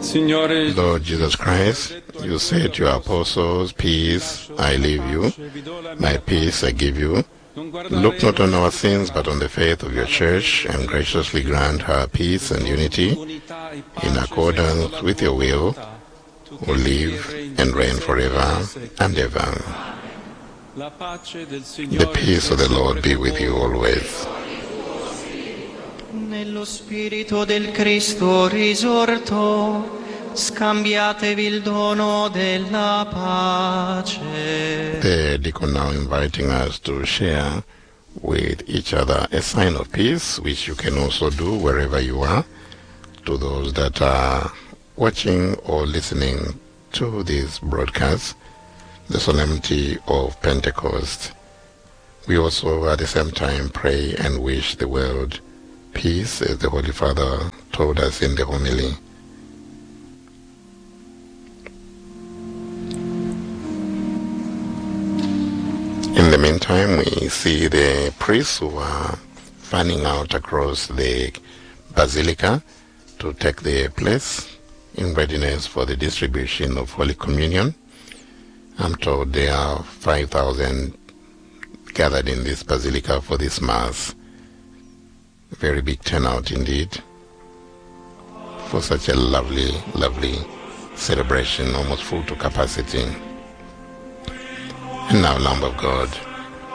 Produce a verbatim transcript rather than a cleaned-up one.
Lord Jesus Christ, you said to your apostles, peace I leave you, my peace I give you. Look not on our sins, but on the faith of your church, and graciously grant her peace and unity in accordance with your will, who live and reign forever and ever. The peace of the Lord be with you always. Nello spirito del Cristo risorto, scambiatevi il dono della pace. The deacon now inviting us to share with each other a sign of peace, which you can also do wherever you are. To those that are watching or listening to this broadcast, the solemnity of Pentecost, we also at the same time pray and wish the world peace, as the Holy Father told us in the homily. In the meantime, we see the priests who are fanning out across the basilica to take their place in readiness for the distribution of Holy Communion. I'm told there are five thousand gathered in this basilica for this Mass. Very big turnout indeed for such a lovely, lovely celebration, almost full to capacity. And now, Lamb of God,